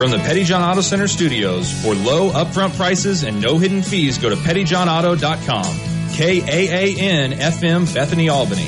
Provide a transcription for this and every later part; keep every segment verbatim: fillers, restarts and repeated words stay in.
From the Petty John Auto Center studios, for low upfront prices and no hidden fees, go to petty john auto dot com. K A A N F M, Bethany, Albany.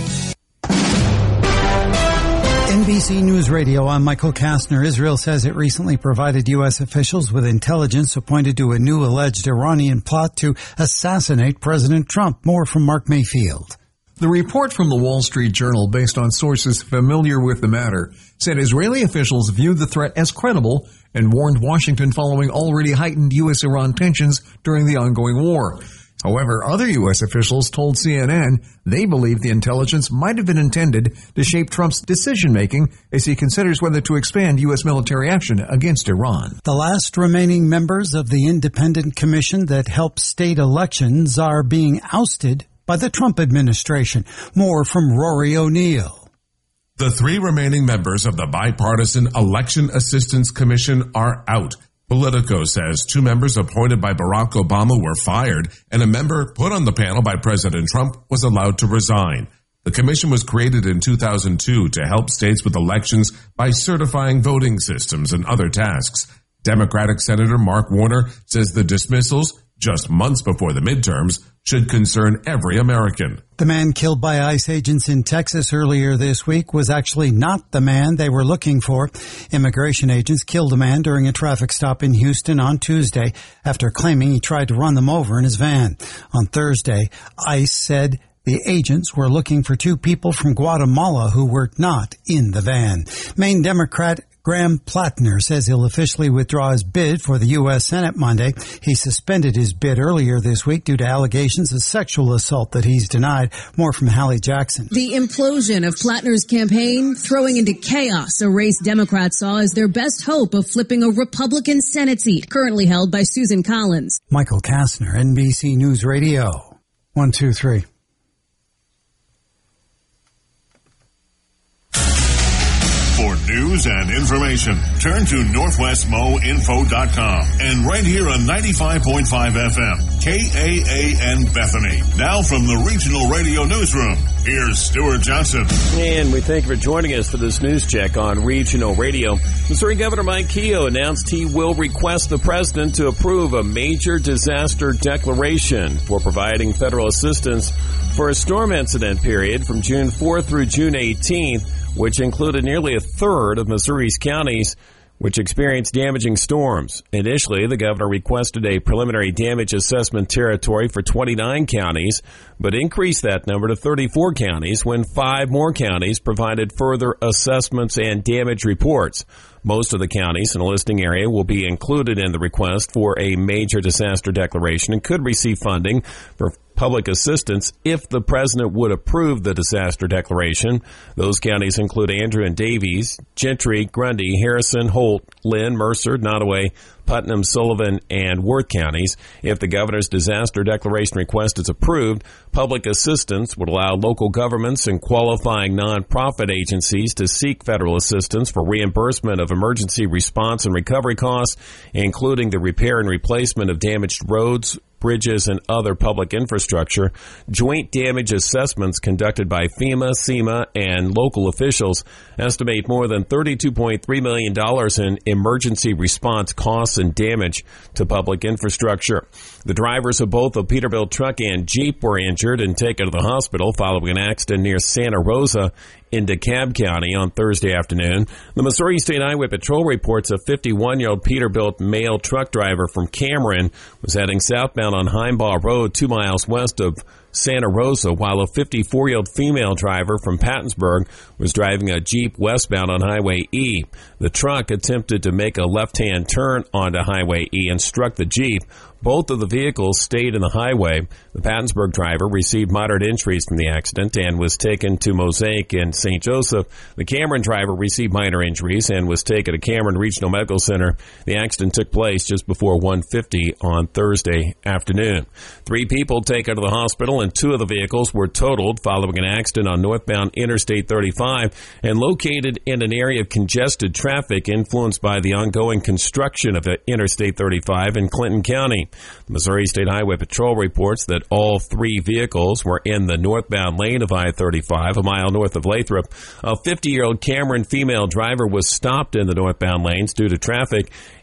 N B C News Radio, I'm Michael Kastner. Israel says it recently provided U S officials with intelligence that pointed to a new alleged Iranian plot to assassinate President Trump. More from Mark Mayfield. The report from the Wall Street Journal, based on sources familiar with the matter, said Israeli officials viewed the threat as credible and warned Washington following already heightened U S Iran tensions during the ongoing war. However, other U S officials told C N N they believe the intelligence might have been intended to shape Trump's decision-making as he considers whether to expand U S military action against Iran. The last remaining members of the independent commission that helps state elections are being ousted by the Trump administration. More from Rory O'Neill. The three remaining members of the Bipartisan Election Assistance Commission are out. Politico says two members appointed by Barack Obama were fired, and a member put on the panel by President Trump was allowed to resign. The commission was created in two thousand two to help states with elections by certifying voting systems and other tasks. Democratic Senator Mark Warner says the dismissals, just months before the midterms, should concern every American. The man killed by ICE agents in Texas earlier this week was actually not the man they were looking for. Immigration agents killed a man during a traffic stop in Houston on Tuesday after claiming he tried to run them over in his van. On Thursday, ICE said the agents were looking for two people from Guatemala who were not in the van. Maine Democrat Graham Plattner says he'll officially withdraw his bid for the U S Senate Monday. He suspended his bid earlier this week due to allegations of sexual assault that he's denied. More from Hallie Jackson. The implosion of Plattner's campaign throwing into chaos a race Democrats saw as their best hope of flipping a Republican Senate seat currently held by Susan Collins. Michael Kastner, N B C News Radio. One, two, three. For news and information, turn to northwest mo info dot com and right here on ninety-five point five F M, K A A N Bethany. Now from the Regional Radio Newsroom, here's Stuart Johnson. And we thank you for joining us for this news check on Regional Radio. Missouri Governor Mike Keogh announced he will request the president to approve a major disaster declaration for providing federal assistance for a storm incident period from June fourth through June eighteenth, which included nearly a third of Missouri's counties which experienced damaging storms. Initially, the governor requested a preliminary damage assessment territory for twenty-nine counties, but increased that number to thirty-four counties when five more counties provided further assessments and damage reports. Most of the counties in a listing area will be included in the request for a major disaster declaration and could receive funding for public assistance if the president would approve the disaster declaration. Those counties include Andrew and Davies, Gentry, Grundy, Harrison, Holt, Lynn, Mercer, Nottoway, Putnam, Sullivan, and Worth counties. If the governor's disaster declaration request is approved, public assistance would allow local governments and qualifying nonprofit agencies to seek federal assistance for reimbursement of emergency response and recovery costs, including the repair and replacement of damaged roads, bridges, and other public infrastructure. Joint damage assessments conducted by FEMA, SEMA, and local officials estimate more than thirty-two point three million dollars in emergency response costs and damage to public infrastructure. The drivers of both a Peterbilt truck and Jeep were injured and taken to the hospital following an accident near Santa Rosa in DeKalb County on Thursday afternoon. The Missouri State Highway Patrol reports a fifty-one-year-old Peterbilt male truck driver from Cameron was heading southbound on Heimbaugh Road two miles west of Santa Rosa, while a fifty-four-year-old female driver from Pattonsburg was driving a Jeep westbound on Highway E. The truck attempted to make a left-hand turn onto Highway E and struck the Jeep. Both of the vehicles stayed in the highway. The Pattonsburg driver received moderate injuries from the accident and was taken to Mosaic and Saint Joseph. The Cameron driver received minor injuries and was taken to Cameron Regional Medical Center. The accident took place just before one fifty on Thursday afternoon. Three people taken to the hospital and two of the vehicles were totaled following an accident on northbound Interstate thirty-five and located in an area of congested traffic influenced by the ongoing construction of Interstate thirty-five in Clinton County. The Missouri State Highway Patrol reports that all three vehicles were in the northbound lane of I thirty-five, a mile north of Lathrop. A fifty-year-old Cameron female driver was stopped in the northbound lanes due to traffic